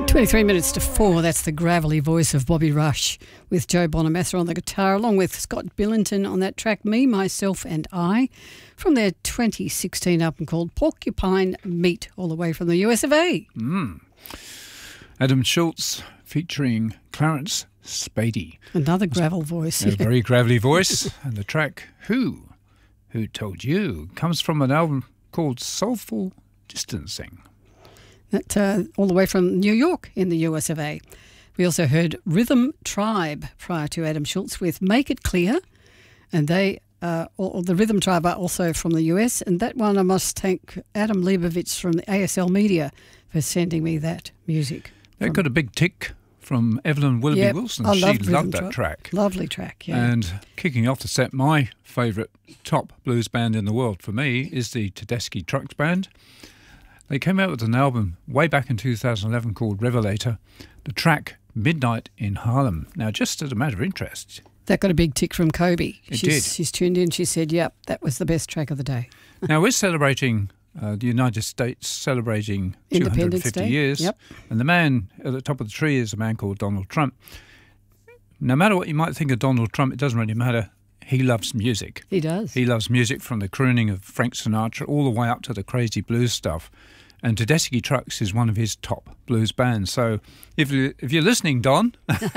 23 minutes to 4, that's the gravelly voice of Bobby Rush with Joe Bonamassa on the guitar, along with Scott Billington on that track, Me, Myself and I, from their 2016 album called Porcupine Meat, all the way from the US of A. Adam Schultz featuring Clarence Spady. Another gravel voice. A very gravelly voice. And the track Who Told You comes from an album called Soulful Distancing. That all the way from New York in the US of A. We also heard Rhythm Tribe prior to Adam Schultz with Make It Clear, and they, or the Rhythm Tribe, are also from the US. And that one I must thank Adam Leibovitz from the ASL Media for sending me that music. They got a big tick from Evelyn Willoughby Wilson. I she loved loved that track. Lovely track, yeah. And kicking off the set, my favourite top blues band in the world for me is the Tedeschi Trucks Band. They came out with an album way back in 2011 called Revelator, the track Midnight in Harlem. Now, just as a matter of interest... That got a big tick from Kobe. It did. She's tuned in. She said, yep, that was the best track of the day. Now, we're celebrating the United States, celebrating 250 years. Yep. And the man at the top of the tree is a man called Donald Trump. No matter what you might think of Donald Trump, it doesn't really matter. He loves music. He does. He loves music from the crooning of Frank Sinatra all the way up to the crazy blues stuff. And Tedeschi Trucks is one of his top blues bands. So if you're listening, Don...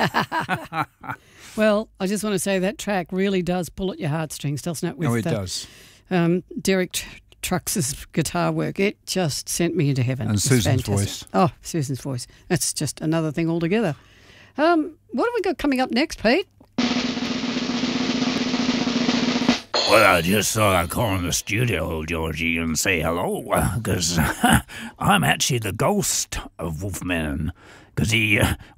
Well, I just want to say that track really does pull at your heartstrings, doesn't it? It does. Derek Trucks' guitar work, it just sent me into heaven. And Susan's voice. Oh, Susan's voice. That's just another thing altogether. What have we got coming up next, Pete? Well, I just thought I'd call in the studio, Georgie, and say hello, because I'm actually the ghost of Wolfman, because he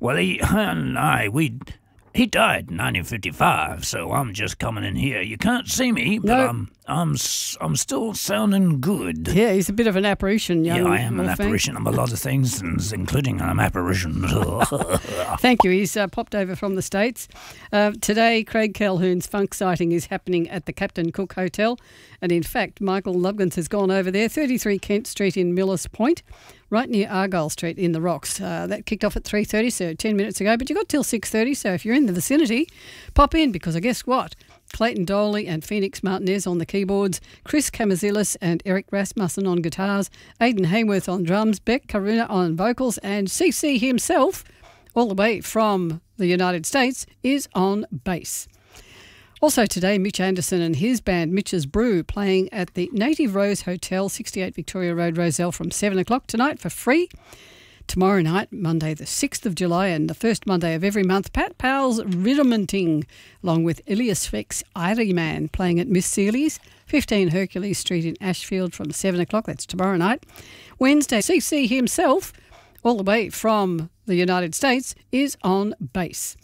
died in 1955, so I'm just coming in here. You can't see me, but I'm still sounding good. Yeah, he's a bit of an apparition, young Yeah, I am an Wolfman. apparition. I'm a lot of things, including an apparition. Thank you. He's popped over from the States. Today, Craig Calhoun's funk sighting is happening at the Captain Cook Hotel. And in fact, Michael Lubkins has gone over there, 33 Kent Street in Millers Point, right near Argyle Street in the Rocks. That kicked off at 3:30, so 10 minutes ago. But you got till 6:30, so if you're in the vicinity, pop in, because I guess what? Clayton Doley and Phoenix Martinez on the keyboards, Chris Kamazilis and Eric Rasmussen on guitars, Aidan Hayworth on drums, Beck Karuna on vocals, and CC himself, all the way from the United States, is on bass. Also today, Mitch Anderson and his band, Mitch's Brew, playing at the Native Rose Hotel, 68 Victoria Road, Rozelle, from 7 o'clock tonight for free. Tomorrow night, Monday the 6th of July, and the first Monday of every month, Pat Powell's Riddimenting, along with Ilias Feck's Irie Man, playing at Miss Seeley's, 15 Hercules Street in Ashfield from 7 o'clock. That's tomorrow night. Wednesday, CC himself, all the way from the United States, is on bass.